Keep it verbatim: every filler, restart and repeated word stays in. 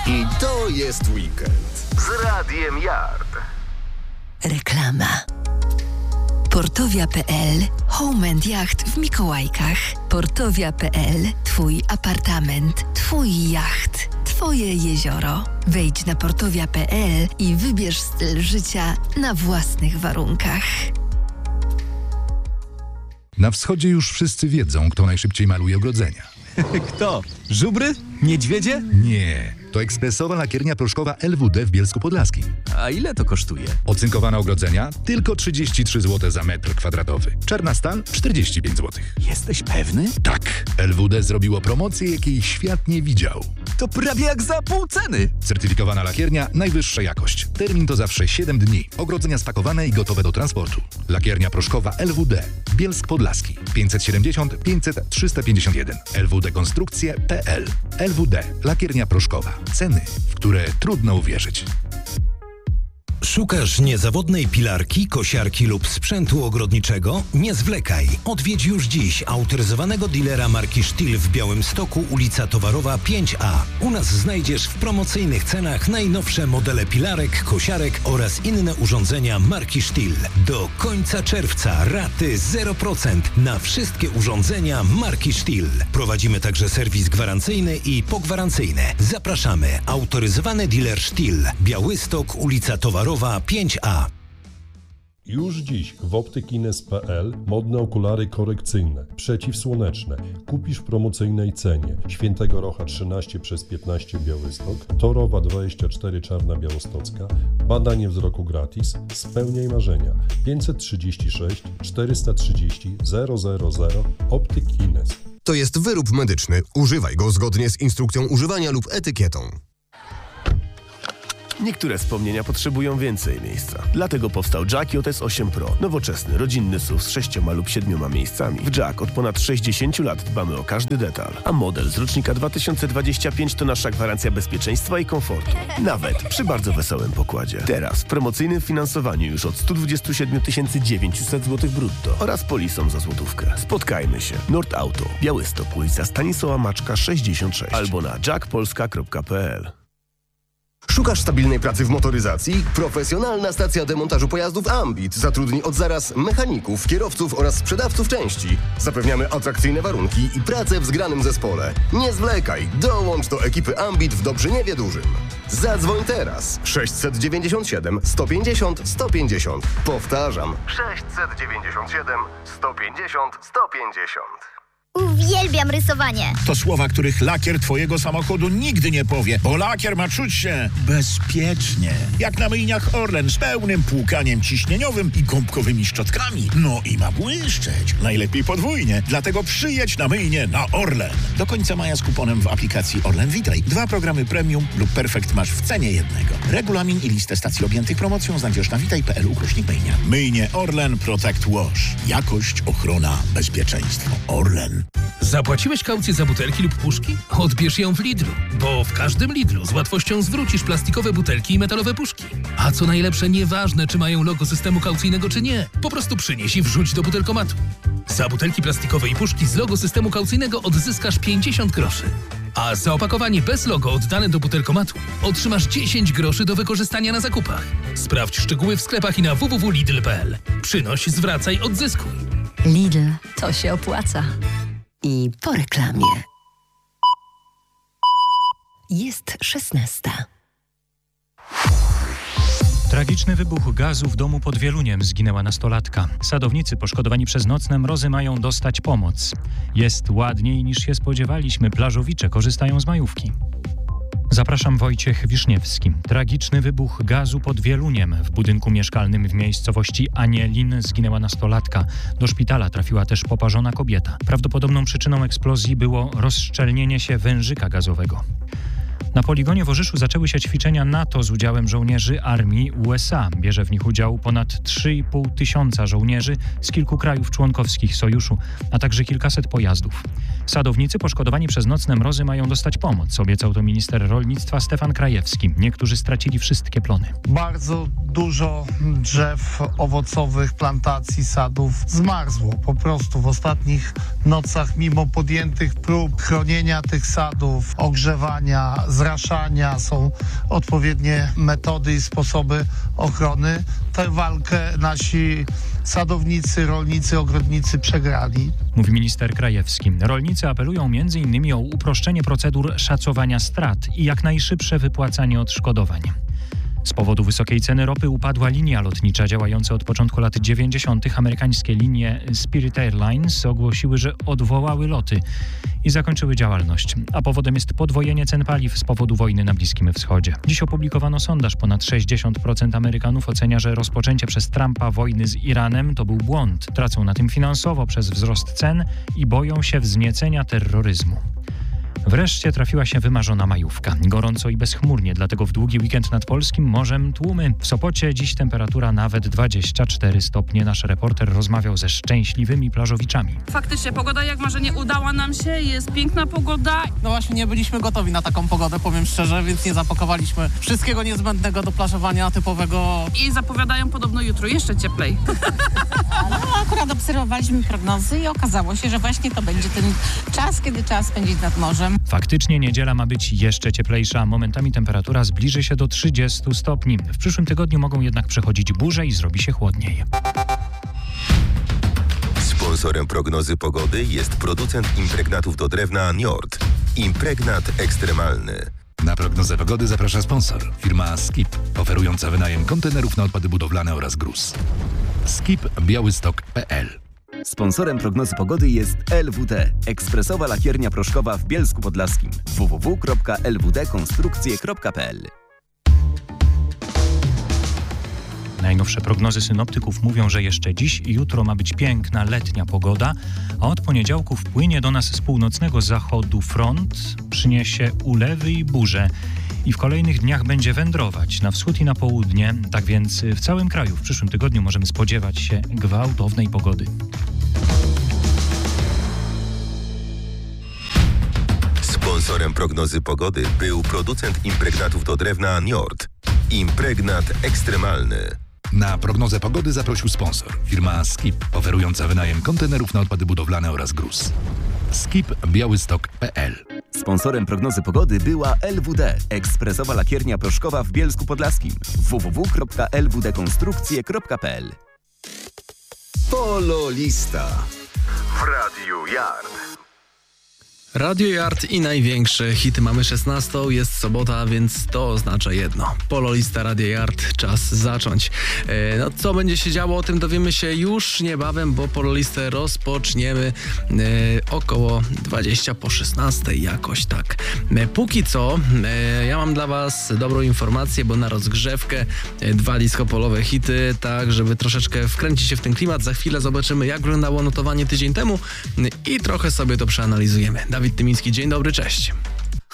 I to jest weekend z Radiem Yard. Reklama. Portowia kropka pe el. Home and Yacht w Mikołajkach. Portowia kropka pe el. Twój apartament, twój jacht, twoje jezioro. Wejdź na portowia kropka pe el i wybierz styl życia na własnych warunkach. Na wschodzie już wszyscy wiedzą, kto najszybciej maluje ogrodzenia. Kto? Żubry? Niedźwiedzie? Nie, to ekspresowa lakiernia proszkowa L W D w Bielsku Podlaskim. A ile to kosztuje? Ocynkowane ogrodzenia tylko trzydzieści trzy złote za metr kwadratowy. Czarna stal czterdzieści pięć złotych. Jesteś pewny? Tak, L W D zrobiło promocję, jakiej świat nie widział. To prawie jak za pół ceny. Certyfikowana lakiernia, najwyższa jakość. Termin to zawsze siedem dni. Ogrodzenia spakowane i gotowe do transportu. Lakiernia proszkowa L W D. Bielsk Podlaski. pięćset siedemdziesiąt pięćset trzysta pięćdziesiąt jeden. L W D Konstrukcje kropka pe el. L W D. Lakiernia proszkowa. Ceny, w które trudno uwierzyć. Szukasz niezawodnej pilarki, kosiarki lub sprzętu ogrodniczego? Nie zwlekaj. Odwiedź już dziś autoryzowanego dealera marki Stihl w Białymstoku, ulica Towarowa pięć a. U nas znajdziesz w promocyjnych cenach najnowsze modele pilarek, kosiarek oraz inne urządzenia marki Stihl. Do końca czerwca raty zero procent na wszystkie urządzenia marki Stihl. Prowadzimy także serwis gwarancyjny i pogwarancyjny. Zapraszamy. Autoryzowany dealer Stihl. Białystok, ulica Towarowa pięć a. Już dziś w optykines kropka pe el modne okulary korekcyjne, przeciwsłoneczne. Kupisz w promocyjnej cenie. Świętego Rocha trzynaście przez piętnaście Białystok, Torowa dwadzieścia cztery Czarna Białostocka, badanie wzroku gratis, spełniaj marzenia. pięćset trzydzieści sześć czterysta trzydzieści zero zero zero Optykines. To jest wyrób medyczny. Używaj go zgodnie z instrukcją używania lub etykietą. Niektóre wspomnienia potrzebują więcej miejsca. Dlatego powstał Jack J S osiem Pro. Nowoczesny, rodzinny S U V z sześcioma lub siedmioma miejscami. W Jack od ponad sześćdziesięciu lat dbamy o każdy detal. A model z rocznika dwa tysiące dwudziestego piątego to nasza gwarancja bezpieczeństwa i komfortu. Nawet przy bardzo wesołym pokładzie. Teraz w promocyjnym finansowaniu już od sto dwadzieścia siedem tysięcy dziewięćset złotych brutto oraz polisą za złotówkę. Spotkajmy się. Nord Auto, Białystok, ulica Stanisława Maczka sześćdziesiąt sześć albo na jack polska kropka pe el. Szukasz stabilnej pracy w motoryzacji? Profesjonalna stacja demontażu pojazdów Ambit zatrudni od zaraz mechaników, kierowców oraz sprzedawców części. Zapewniamy atrakcyjne warunki i pracę w zgranym zespole. Nie zwlekaj, dołącz do ekipy Ambit w Dobrzyniewie Dużym. Zadzwoń teraz sześćset dziewięćdziesiąt siedem sto pięćdziesiąt sto pięćdziesiąt. Powtarzam sześćset dziewięćdziesiąt siedem sto pięćdziesiąt sto pięćdziesiąt. Uwielbiam rysowanie. To słowa, których lakier twojego samochodu nigdy nie powie, bo lakier ma czuć się bezpiecznie. Jak na myjniach Orlen z pełnym płukaniem ciśnieniowym i gąbkowymi szczotkami. No i ma błyszczeć. Najlepiej podwójnie. Dlatego przyjedź na myjnię na Orlen. Do końca maja z kuponem w aplikacji Orlen Witaj. Dwa programy premium lub perfekt masz w cenie jednego. Regulamin i listę stacji objętych promocją znajdziesz na witaj kropka pe el ukośnik myjnia. Myjnie Orlen Protect Wash. Jakość, ochrona, bezpieczeństwo. Orlen. Zapłaciłeś kaucję za butelki lub puszki? Odbierz ją w Lidlu, bo w każdym Lidlu z łatwością zwrócisz plastikowe butelki i metalowe puszki. A co najlepsze, nieważne czy mają logo systemu kaucyjnego czy nie, po prostu przynieś i wrzuć do butelkomatu. Za butelki plastikowe i puszki z logo systemu kaucyjnego odzyskasz pięćdziesiąt groszy. A za opakowanie bez logo oddane do butelkomatu otrzymasz dziesięć groszy do wykorzystania na zakupach. Sprawdź szczegóły w sklepach i na w w w kropka lidl kropka pe el. Przynoś, zwracaj, odzyskuj. Lidl, to się opłaca. I po reklamie. Jest szesnasta. Tragiczny wybuch gazu w domu pod Wieluniem. Zginęła nastolatka. Sadownicy poszkodowani przez nocne mrozy mają dostać pomoc. Jest ładniej niż się spodziewaliśmy. Plażowicze korzystają z majówki. Zapraszam, Wojciech Wiszniewski. Tragiczny wybuch gazu pod Wieluniem. W budynku mieszkalnym w miejscowości Anielin zginęła nastolatka. Do szpitala trafiła też poparzona kobieta. Prawdopodobną przyczyną eksplozji było rozszczelnienie się wężyka gazowego. Na poligonie w Orzyszu zaczęły się ćwiczenia NATO z udziałem żołnierzy armii U S A. Bierze w nich udział ponad trzy i pół tysiąca żołnierzy z kilku krajów członkowskich sojuszu, a także kilkaset pojazdów. Sadownicy poszkodowani przez nocne mrozy mają dostać pomoc, obiecał to minister rolnictwa Stefan Krajewski. Niektórzy stracili wszystkie plony. Bardzo dużo drzew owocowych, plantacji, sadów zmarzło. Po prostu w ostatnich nocach, mimo podjętych prób chronienia tych sadów, ogrzewania, zraszania, są odpowiednie metody i sposoby ochrony. Tę walkę nasi sadownicy, rolnicy, ogrodnicy przegrali. Mówi minister Krajewski. Rolnicy apelują między innymi o uproszczenie procedur szacowania strat i jak najszybsze wypłacanie odszkodowań. Z powodu wysokiej ceny ropy upadła linia lotnicza działająca od początku lat dziewięćdziesiątych. Amerykańskie linie Spirit Airlines ogłosiły, że odwołały loty i zakończyły działalność. A powodem jest podwojenie cen paliw z powodu wojny na Bliskim Wschodzie. Dziś opublikowano sondaż. Ponad sześćdziesiąt procent Amerykanów ocenia, że rozpoczęcie przez Trumpa wojny z Iranem to był błąd. Tracą na tym finansowo przez wzrost cen i boją się wzniecenia terroryzmu. Wreszcie trafiła się wymarzona majówka. Gorąco i bezchmurnie, dlatego w długi weekend nad polskim morzem tłumy. W Sopocie dziś temperatura nawet dwadzieścia cztery stopnie. Nasz reporter rozmawiał ze szczęśliwymi plażowiczami. Faktycznie pogoda jak marzenie, udała nam się, jest piękna pogoda. No właśnie nie byliśmy gotowi na taką pogodę, powiem szczerze, więc nie zapakowaliśmy wszystkiego niezbędnego do plażowania typowego. I zapowiadają podobno jutro jeszcze cieplej. Ale akurat obserwowaliśmy prognozy i okazało się, że właśnie to będzie ten czas, kiedy trzeba spędzić nad morzem. Faktycznie niedziela ma być jeszcze cieplejsza. Momentami temperatura zbliży się do trzydziestu stopni. W przyszłym tygodniu mogą jednak przechodzić burze i zrobi się chłodniej. Sponsorem prognozy pogody jest producent impregnatów do drewna Njord. Impregnat ekstremalny. Na prognozę pogody zaprasza sponsor. Firma Skip, oferująca wynajem kontenerów na odpady budowlane oraz gruz. skip białystok kropka p l. Sponsorem prognozy pogody jest L W D, ekspresowa lakiernia proszkowa w Bielsku Podlaskim. w w w kropka l w d konstrukcje kropka p l. Najnowsze prognozy synoptyków mówią, że jeszcze dziś i jutro ma być piękna letnia pogoda, a od poniedziałku wpłynie do nas z północnego zachodu front, przyniesie ulewy i burze i w kolejnych dniach będzie wędrować na wschód i na południe. Tak więc w całym kraju w przyszłym tygodniu możemy spodziewać się gwałtownej pogody. Sponsorem prognozy pogody był producent impregnatów do drewna Njord. Impregnat ekstremalny. Na prognozę pogody zaprosił sponsor. Firma Skip, oferująca wynajem kontenerów na odpady budowlane oraz gruz. skip białystok kropka p l. Sponsorem prognozy pogody była L W D, ekspresowa lakiernia proszkowa w Bielsku Podlaskim. w w w kropka l w d konstrukcje kropka p l. Pololista w Radiu Yard. Radio Yard i największe hity mamy szesnastą, jest sobota, więc to oznacza jedno. Pololista Radio Yard, czas zacząć. E, no co będzie się działo, o tym dowiemy się już niebawem, bo Pololistę rozpoczniemy e, około dwadzieścia po szesnastej, jakoś tak. E, póki co, e, ja mam dla was dobrą informację, bo na rozgrzewkę e, dwa disco-polowe hity, tak żeby troszeczkę wkręcić się w ten klimat. Za chwilę zobaczymy, jak wyglądało notowanie tydzień temu e, i trochę sobie to przeanalizujemy. Dawid Tymiński, dzień dobry, cześć.